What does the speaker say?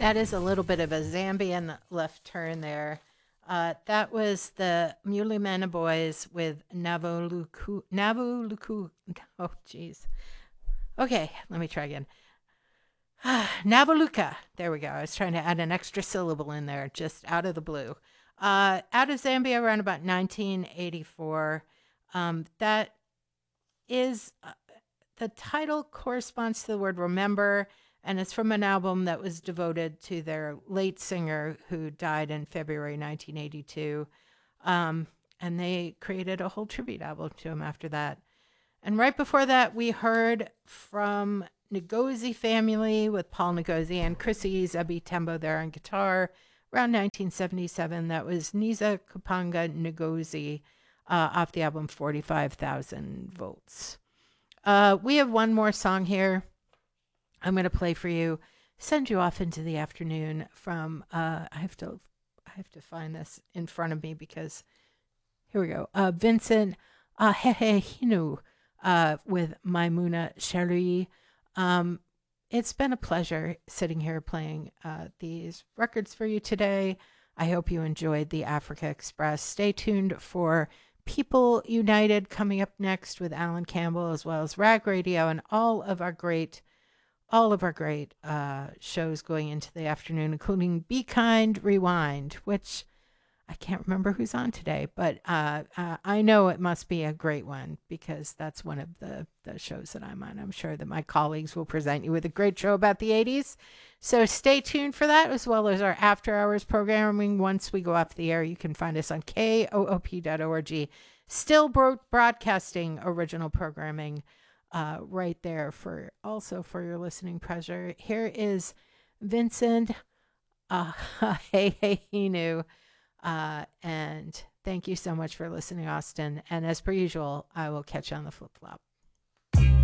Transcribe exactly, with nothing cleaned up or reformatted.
That is a little bit of a Zambian left turn there. Uh, that was the Muley Mana Boys with Navoluku. Navoluku. Oh, jeez. Okay, let me try again. Navaluka. There we go. I was trying to add an extra syllable in there, just out of the blue. Uh, out of Zambia around about nineteen eighty-four. Um, that is uh, the title corresponds to the word remember, and it's from an album that was devoted to their late singer who died in February nineteen eighty-two. Um, and they created a whole tribute album to him after that. And right before that, we heard from Ngozi Family with Paul Ngozi and Chrissy Zebi Tembo there on guitar around nineteen seventy-seven. That was Niza Kapanga Ngozi uh, off the album forty-five thousand Volts. Uh, we have one more song here I'm going to play for you, send you off into the afternoon from, uh, I have to I have to find this in front of me because, here we go, uh, Vincent Ahehehinu uh, with Maimuna Sherry. Um, it's been a pleasure sitting here playing uh, these records for you today. I hope you enjoyed the Africa Express. Stay tuned for People United coming up next with Alan Campbell, as well as Rag Radio and all of our great, all of our great uh, shows going into the afternoon, including Be Kind Rewind, which I can't remember who's on today, but uh, uh, I know it must be a great one because that's one of the, the shows that I'm on. I'm sure that my colleagues will present you with a great show about the eighties. So stay tuned for that, as well as our after hours programming. Once we go off the air, you can find us on K O O P dot org. Still bro- broadcasting original programming uh, right there for also for your listening pleasure. Here is Vincent uh, Hey Hey Hinu. Uh, and thank you so much for listening, Austin. And as per usual, I will catch you on the flip flop.